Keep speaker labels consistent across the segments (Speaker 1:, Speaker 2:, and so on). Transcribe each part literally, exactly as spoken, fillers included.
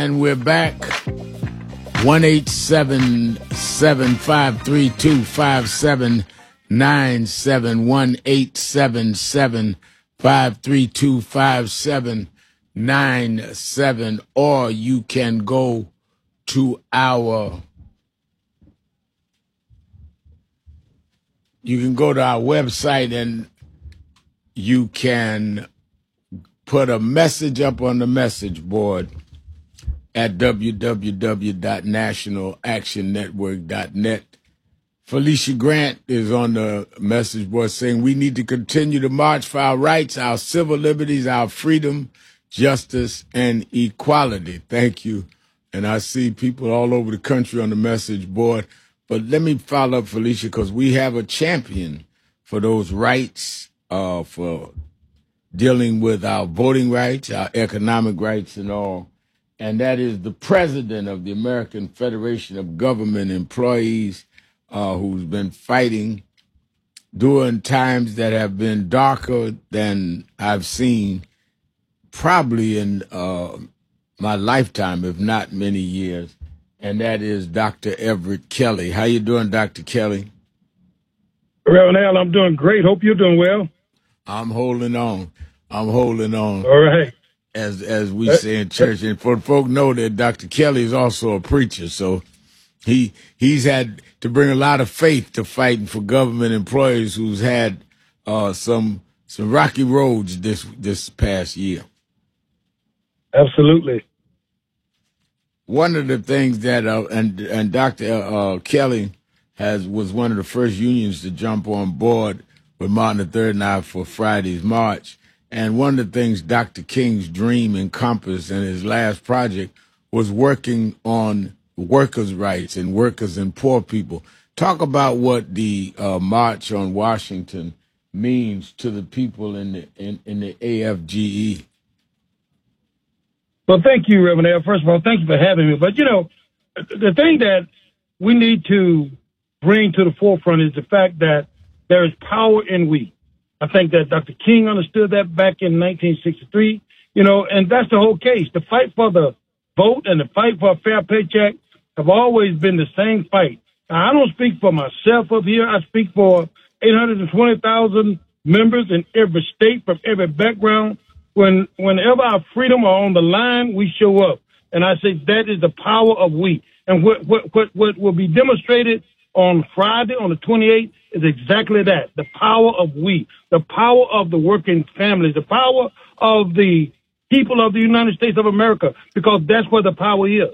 Speaker 1: And we're back. one eight seven seven, five three two, five seven nine seven. one eight seven seven, five three two, five seven nine seven. Or you can go to our you can go to our website and you can put a message up on the message board at w w w dot national action network dot net. Felicia Grant is on the message board saying we need to continue to march for our rights, our civil liberties, our freedom, justice, and equality. Thank you. And I see people all over the country on the message board. But let me follow up, Felicia, because we have a champion for those rights, uh, for dealing with our voting rights, our economic rights, and all. And that is the president of the American Federation of Government Employees, uh, who's been fighting during times that have been darker than I've seen probably in uh, my lifetime, if not many years. And that is Doctor Everett Kelly. How you doing, Doctor Kelly?
Speaker 2: Reverend Al, I'm doing great. Hope you're doing well.
Speaker 1: I'm holding on. I'm holding on.
Speaker 2: All right.
Speaker 1: As as we say in church, and for folk know that Doctor Kelly is also a preacher, so he he's had to bring a lot of faith to fighting for government employees who's had uh, some some rocky roads this this past year.
Speaker 2: Absolutely.
Speaker 1: One of the things that uh, and and Doctor Uh, Kelly has was one of the first unions to jump on board with Martin the Third and I for Friday's March. And one of the things Doctor King's dream encompassed in his last project was working on workers' rights and workers and poor people. Talk about what the uh, March on Washington means to the people in the in, in the A F G E.
Speaker 2: Well, thank you, Reverend Al. First of all, thank you for having me. But, you know, the thing that we need to bring to the forefront is the fact that there is power in we. I think that Doctor King understood that back in nineteen sixty-three, you know, and that's the whole case. The fight for the vote and the fight for a fair paycheck have always been the same fight. Now, I don't speak for myself up here. I speak for eight hundred twenty thousand members in every state from every background. When, whenever our freedom are on the line, we show up. And I say that is the power of we. And what, what, what, what will be demonstrated on Friday, on the twenty-eighth, is exactly that, the power of we, the power of the working families, the power of the people of the United States of America, because that's where the power is.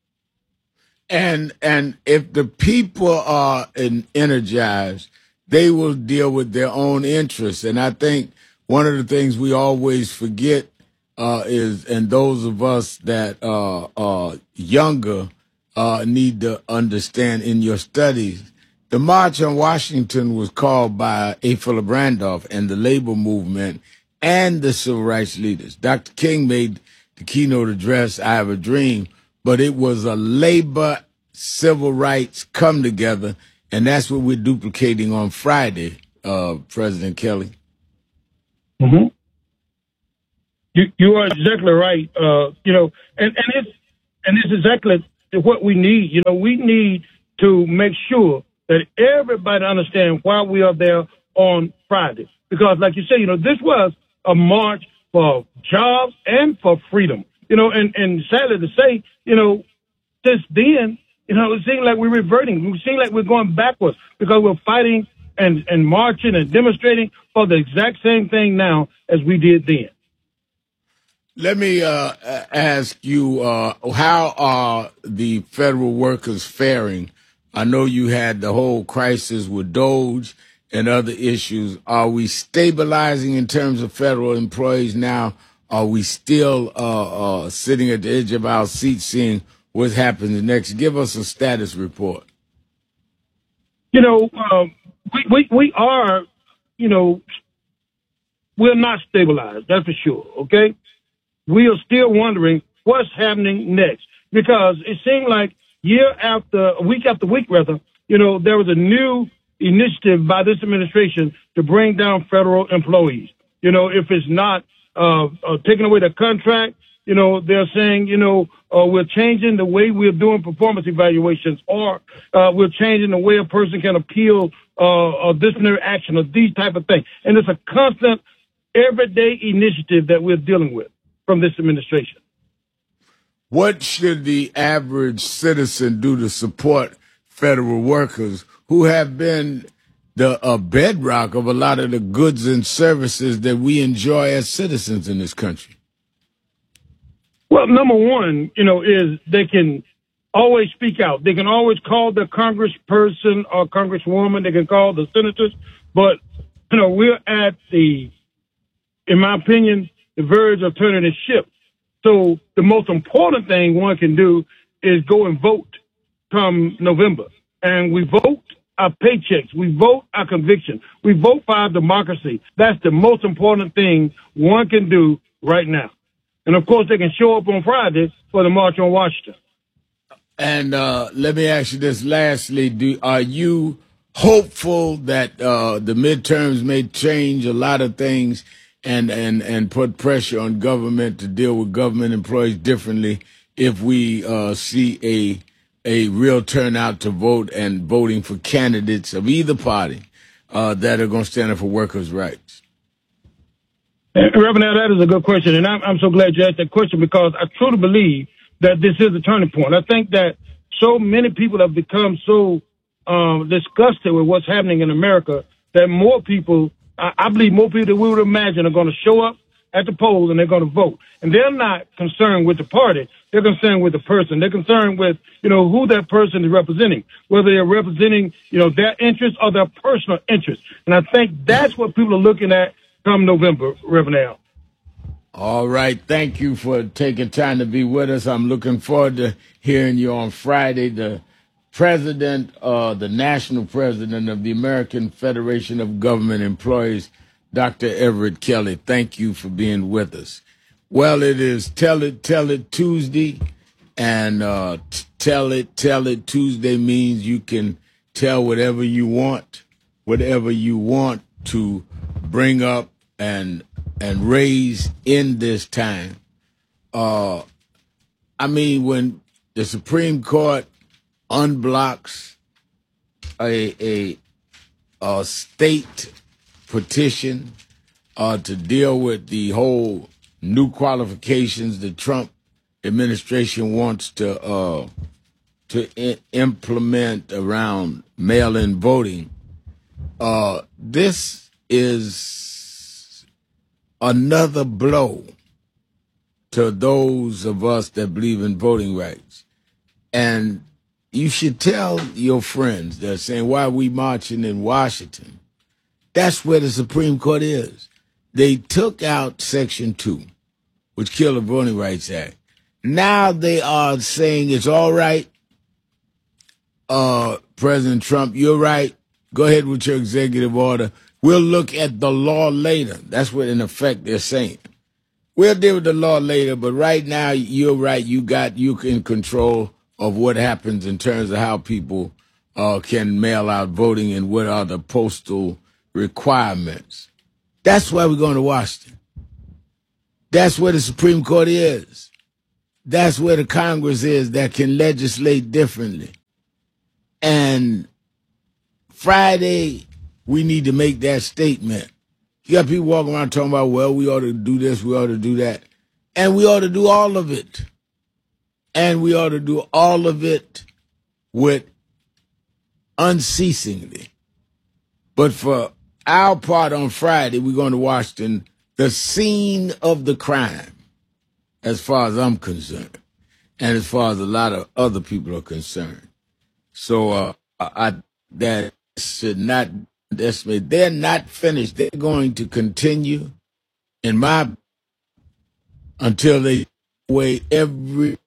Speaker 1: And and if the people are in, energized, they will deal with their own interests. And I think one of the things we always forget uh, is, and those of us that uh, are younger uh, need to understand in your studies, the March on Washington was called by A. Philip Randolph and the labor movement and the civil rights leaders. Doctor King made the keynote address, I Have a Dream, but it was a labor civil rights come together, and that's what we're duplicating on Friday, uh, President Kelly.
Speaker 2: Mm-hmm. You, you are exactly right. Uh, you know, and, and it's, and it's exactly what we need. You know, we need to make sure that everybody understands why we are there on Friday. Because like you say, you know, this was a march for jobs and for freedom. You know, and, and sadly to say, you know, since then, you know, it seems like we're reverting. We seem like we're going backwards because we're fighting and, and marching and demonstrating for the exact same thing now as we did then.
Speaker 1: Let me uh, ask you, uh, how are the federal workers faring? I know you had the whole crisis with Doge and other issues. Are we stabilizing in terms of federal employees now? Are we still uh, uh, sitting at the edge of our seat seeing what happens next? Give us a status report.
Speaker 2: You know, um, we, we, we are, you know, we're not stabilized, that's for sure, okay? We are still wondering what's happening next because it seemed like year after, week after week, rather, you know, there was a new initiative by this administration to bring down federal employees. You know, if it's not uh, uh, taking away the contract, You know, they're saying, you know, uh, we're changing the way we're doing performance evaluations, or uh, we're changing the way a person can appeal uh, a disciplinary action, or these type of things. And it's a constant, everyday initiative that we're dealing with from this administration.
Speaker 1: What should the average citizen do to support federal workers who have been the uh, bedrock of a lot of the goods and services that we enjoy as citizens in this country?
Speaker 2: Well, number one, you know, is they can always speak out. They can always call the congressperson or congresswoman. They can call the senators. But, you know, we're at the, in my opinion, the verge of turning the ship. So the most important thing one can do is go and vote come November. And we vote our paychecks. We vote our conviction. We vote for our democracy. That's the most important thing one can do right now. And, of course, they can show up on Friday for the March on Washington.
Speaker 1: And uh, let me ask you this lastly. Do, are you hopeful that uh, the midterms may change a lot of things and, and, and put pressure on government to deal with government employees differently if we uh, see a a real turnout to vote and voting for candidates of either party uh, that are going to stand up for workers' rights?
Speaker 2: Reverend, that is a good question, and I'm, I'm so glad you asked that question, because I truly believe that this is a turning point. I think that so many people have become so um, disgusted with what's happening in America that more people, I, I believe more people than we would imagine, are going to show up at the polls and they're going to vote. And they're not concerned with the party. They're concerned with the person. They're concerned with, you know, who that person is representing, whether they're representing, you know, their interests or their personal interests. And I think that's what people are looking at come November, Reverend Al.
Speaker 1: All right. Thank you for taking time to be with us. I'm looking forward to hearing you on Friday. The president, uh, the national president of the American Federation of Government Employees, Doctor Everett Kelly. Thank you for being with us. Well, it is Tell It, Tell It Tuesday, and uh, t- Tell It, Tell It Tuesday means you can tell whatever you want, whatever you want to bring up and and raise in this time. Uh, I mean, when the Supreme Court unblocks a a, a state petition uh, to deal with the whole new qualifications the Trump administration wants to uh, to I- implement around mail-in voting, uh, this is another blow to those of us that believe in voting rights. And you should tell your friends that are saying, why are we marching in Washington? That's where the Supreme Court is. They took out Section two, which killed the Voting Rights Act. Now they are saying it's all right. Uh, President Trump, you're right. Go ahead with your executive order. We'll look at the law later. That's what, in effect, they're saying. We'll deal with the law later, but right now, you're right. You got, you in control of what happens in terms of how people uh, can mail out voting and what are the postal requirements. That's why we're going to Washington. That's where the Supreme Court is. That's where the Congress is that can legislate differently. And Friday, we need to make that statement. You got people walking around talking about, well, we ought to do this, we ought to do that. And we ought to do all of it. And we ought to do all of it with unceasingly. But for our part on Friday, we're going to Washington, the scene of the crime, as far as I'm concerned, and as far as a lot of other people are concerned. So uh, I, that should not estimate. They're not finished. They're going to continue, in my, until they take away every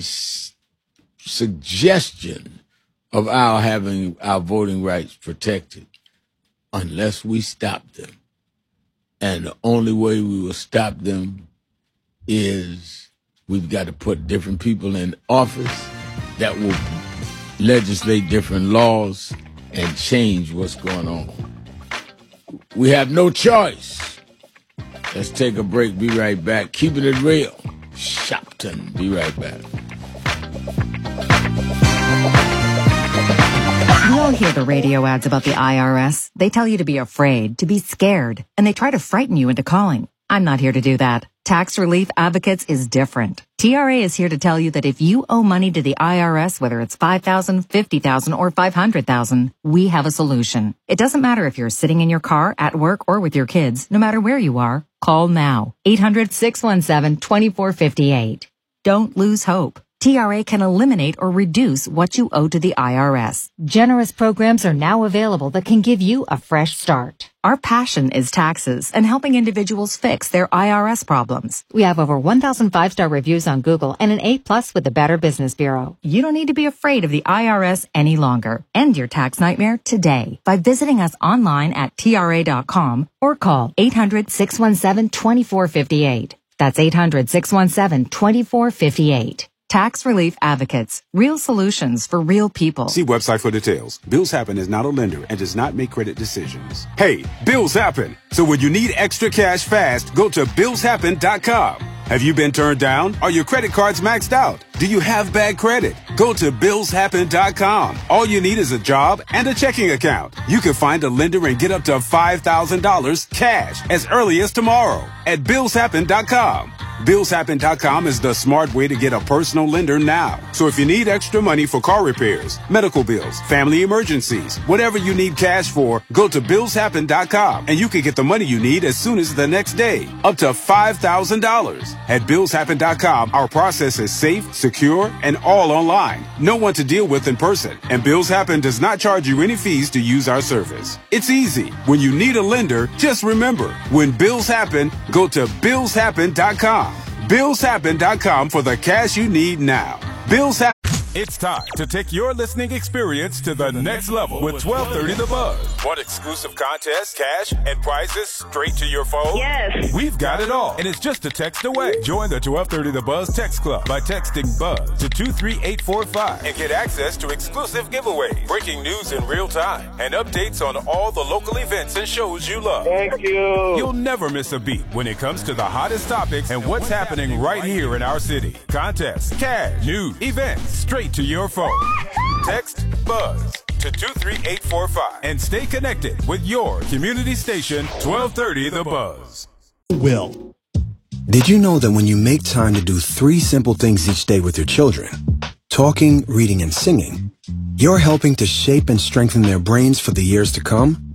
Speaker 1: suggestion of our having our voting rights protected, unless we stop them. And the only way we will stop them is we've got to put different people in office that will legislate different laws and change what's going on. We have no choice. Let's take a break. Be right back. Keeping it real. Shopton. Be right back.
Speaker 3: You all hear the radio ads about the I R S. They tell you to be afraid, to be scared, and they try to frighten you into calling. I'm not here to do that. Tax Relief Advocates is different. T R A is here to tell you that if you owe money to the I R S, whether it's five thousand dollars, fifty thousand dollars, or five hundred thousand dollars, we have a solution. It doesn't matter if you're sitting in your car, at work, or with your kids. No matter where you are, call now. eight hundred, six one seven, two four five eight. Don't lose hope. T R A can eliminate or reduce what you owe to the I R S. Generous programs are now available that can give you a fresh start. Our passion is taxes and helping individuals fix their I R S problems. We have over one thousand five-star reviews on Google and an A plus with the Better Business Bureau. You don't need to be afraid of the I R S any longer. End your tax nightmare today by visiting us online at T R A dot com or call eight hundred, six one seven, two four five eight. That's eight hundred, six one seven, two four five eight. Tax Relief Advocates. Real solutions for real people.
Speaker 4: See website for details. Bills Happen is not a lender and does not make credit decisions. Hey, bills happen. So when you need extra cash fast, go to bills happen dot com. Have you been turned down? Are your credit cards maxed out? Do you have bad credit? Go to bills happen dot com. All you need is a job and a checking account. You can find a lender and get up to five thousand dollars cash as early as tomorrow at bills happen dot com. bills happen dot com is the smart way to get a personal lender now. So if you need extra money for car repairs, medical bills, family emergencies, whatever you need cash for, go to bills happen dot com and you can get the money you need as soon as the next day, up to five thousand dollars. At bills happen dot com, our process is safe, secure, and all online. No one to deal with in person. And Bills Happen does not charge you any fees to use our service. It's easy. When you need a lender, just remember, when bills happen, go to bills happen dot com. bills happen dot com for the cash you need now. Bills Happen.
Speaker 5: It's time to take your listening experience to the next level with twelve thirty The Buzz. Want exclusive contests, cash, and prizes straight to your phone?
Speaker 6: Yes.
Speaker 5: We've got it all, and it's just a text away. Join the twelve thirty The Buzz text club by texting BUZZ to two three eight four five and get access to exclusive giveaways, breaking news in real time, and updates on all the local events and shows you love.
Speaker 6: Thank you.
Speaker 5: You'll never miss a beat when it comes to the hottest topics and what's happening right here in our city. Contests, cash, news, events, straight to your phone. Text BUZZ to two three eight four five and stay connected with your community station, twelve thirty The Buzz.
Speaker 7: Will. Did you know that when you make time to do three simple things each day with your children, talking, reading, and singing, you're helping to shape and strengthen their brains for the years to come?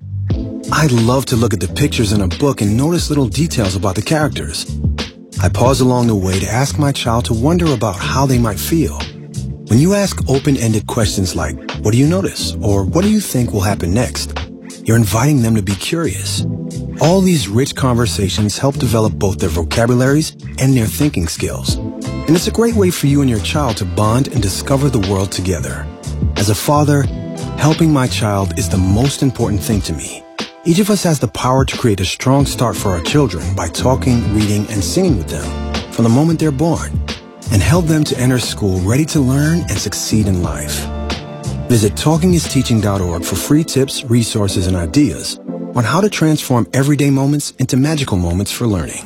Speaker 7: I love to look at the pictures in a book and notice little details about the characters. I pause along the way to ask my child to wonder about how they might feel. When you ask open-ended questions like, what do you notice? Or what do you think will happen next? You're inviting them to be curious. All these rich conversations help develop both their vocabularies and their thinking skills. And it's a great way for you and your child to bond and discover the world together. As a father, helping my child is the most important thing to me. Each of us has the power to create a strong start for our children by talking, reading, and singing with them from the moment they're born, and help them to enter school ready to learn and succeed in life. Visit talking is teaching dot org for free tips, resources, and ideas on how to transform everyday moments into magical moments for learning.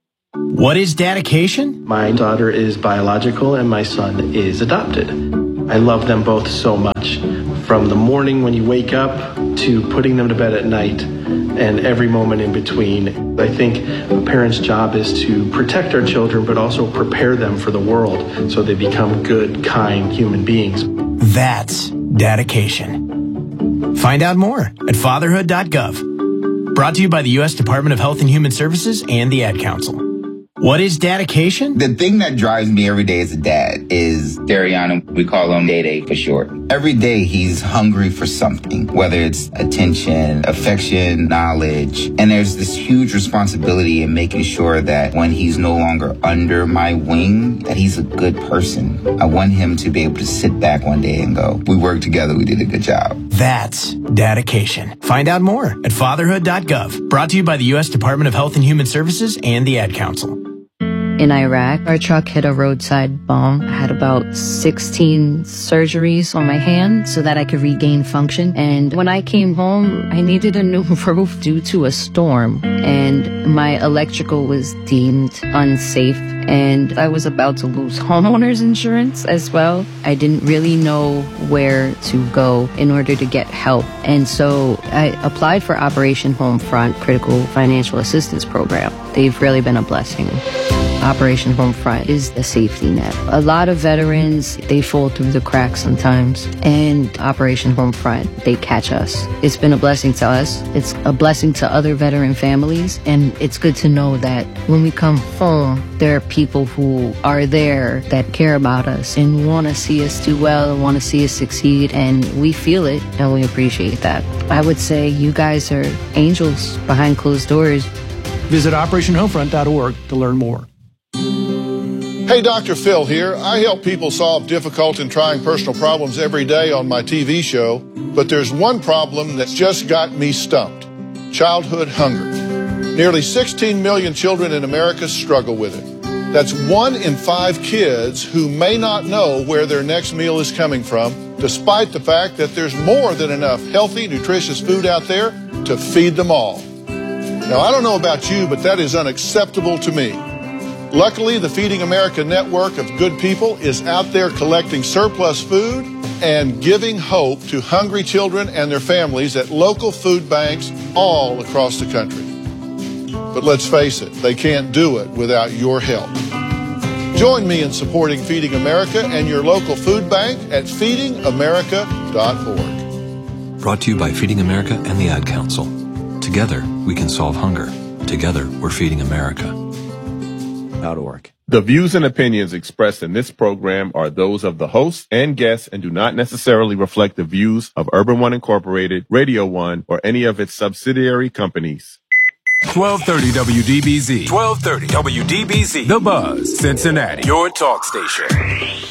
Speaker 8: What is dedication?
Speaker 9: My daughter is biological and my son is adopted. I love them both so much. From the morning when you wake up to putting them to bed at night and every moment in between. I think a parent's job is to protect our children, but also prepare them for the world so they become good, kind human beings.
Speaker 8: That's dedication. Find out more at fatherhood dot gov. Brought to you by the U S Department of Health and Human Services and the Ad Council. What is dedication?
Speaker 10: The thing that drives me every day as a dad is Dariana. We call him Day Day for short. Every day he's hungry for something, whether it's attention, affection, knowledge. And there's this huge responsibility in making sure that when he's no longer under my wing, that he's a good person. I want him to be able to sit back one day and go, we worked together, we did a good job.
Speaker 8: That's dedication. Find out more at fatherhood dot gov. Brought to you by the U S Department of Health and Human Services and the Ad Council.
Speaker 6: in Iraq. Our truck hit a roadside bomb. I had about sixteen surgeries on my hand so that I could regain function. And when I came home, I needed a new roof due to a storm. And my electrical was deemed unsafe. And I was about to lose homeowners insurance as well. I didn't really know where to go in order to get help. And so I applied for Operation Homefront Critical Financial Assistance Program. They've really been a blessing. Operation Homefront is a safety net. A lot of veterans, they fall through the cracks sometimes. And Operation Homefront, they catch us. It's been a blessing to us. It's a blessing to other veteran families. And it's good to know that when we come home, there are people who are there that care about us and want to see us do well and want to see us succeed. And we feel it and we appreciate that. I would say you guys are angels behind closed doors.
Speaker 11: Visit operation homefront dot org to learn more.
Speaker 12: Hey, Doctor Phil here. I help people solve difficult and trying personal problems every day on my T V show, but there's one problem that's just got me stumped: childhood hunger. Nearly sixteen million children in America struggle with it. That's one in five kids who may not know where their next meal is coming from, despite the fact that there's more than enough healthy, nutritious food out there to feed them all. Now, I don't know about you, but that is unacceptable to me. Luckily, the Feeding America network of good people is out there collecting surplus food and giving hope to hungry children and their families at local food banks all across the country. But let's face it, they can't do it without your help. Join me in supporting Feeding America and your local food bank at feeding america dot org.
Speaker 13: Brought to you by Feeding America and the Ad Council. Together, we can solve hunger. Together, we're feeding America.
Speaker 14: .org. The views and opinions expressed in this program are those of the host and guests and do not necessarily reflect the views of Urban One Incorporated, Radio One, or any of its subsidiary companies.
Speaker 5: twelve thirty W D B Z. twelve thirty W D B Z. The Buzz, Cincinnati. Your talk station.